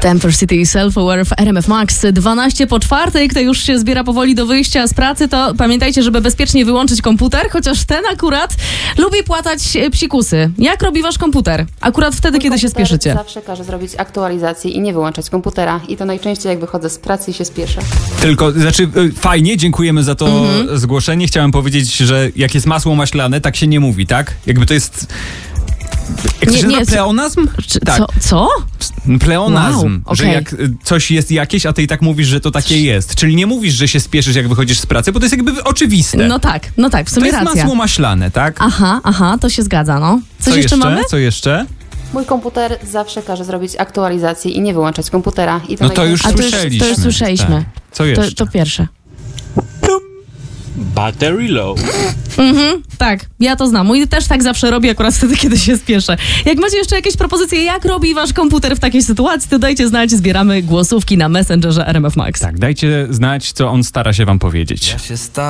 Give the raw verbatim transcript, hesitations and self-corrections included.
Temper City Self-Aware w R M F Max. dwanaście po czwartej, kto już się zbiera powoli do wyjścia z pracy, to pamiętajcie, żeby bezpiecznie wyłączyć komputer, chociaż ten akurat lubi płatać psikusy. Jak robi wasz komputer? Akurat wtedy, Mój kiedy się komputer spieszycie. zawsze każe zrobić aktualizację i nie wyłączać komputera. I to najczęściej jak wychodzę z pracy i się spieszę. Tylko, znaczy y, fajnie, dziękujemy za to Mhm. zgłoszenie. Chciałem powiedzieć, że jak jest masło maślane, tak się nie mówi, tak? Jakby to jest... Jak to Nie, się nie, nazywa? co- Pleonazm? Czy, Tak. Co? Co? Pleonazm, Wow, że okej. jak y, coś jest jakieś, a ty i tak mówisz, że to takie jest. Czyli nie mówisz, że się spieszysz, jak wychodzisz z pracy, bo to jest jakby oczywiste. No tak, no tak, w to sumie jest racja. masło maślane, tak? Aha, aha, to się zgadza, no. Coś Co jeszcze mamy? Co jeszcze? Mój komputer zawsze każe zrobić aktualizację i nie wyłączać komputera. I to No to już A to już, słyszeliśmy. to już słyszeliśmy. Tak. Co To, jeszcze? to pierwsze. Battery low. Mhm, tak, ja to znam. Mój też tak zawsze robi, akurat wtedy, kiedy się spieszę. Jak macie jeszcze jakieś propozycje, jak robi wasz komputer w takiej sytuacji, to dajcie znać, zbieramy głosówki na Messengerze R M F Max. Tak, dajcie znać, co on stara się wam powiedzieć. Ja się sta-